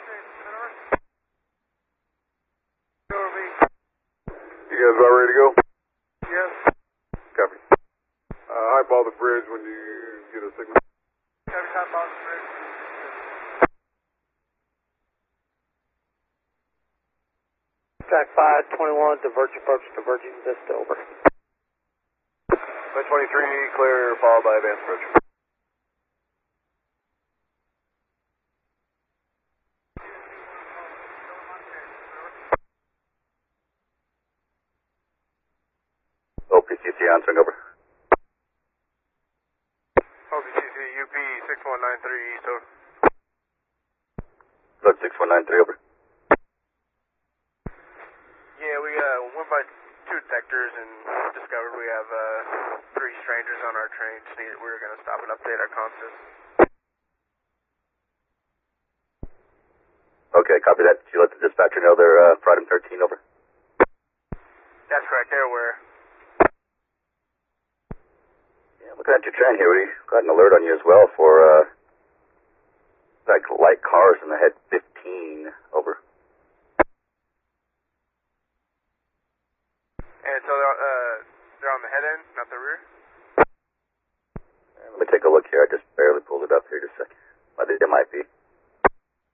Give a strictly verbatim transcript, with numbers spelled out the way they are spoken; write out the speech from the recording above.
You guys about ready to go? Yes. Copy. Uh, highball the bridge when you get a signal. Copy, highball the bridge. Track five twenty-one, diverging approach, diverging Vista, over. Flight twenty-three, clear, followed by advanced approach. O P C C answering, over. O P C C, U P six one nine three, East, over. Flood six one nine three, over. Yeah, we uh, went by two detectors and discovered we have uh, three strangers on our train. Just needed, we were going to stop and update our comm system. Okay, copy that. Did you let the dispatcher know they're uh, Friday thirteen, over? That's correct, they're aware. Yeah, looking at your train here, we got an alert on you as well for uh, like light cars in the head fifteen, over. And so they're, uh, they're on the head end, not the rear? Let me take a look here. I just barely pulled it up here just a second. I think it might be.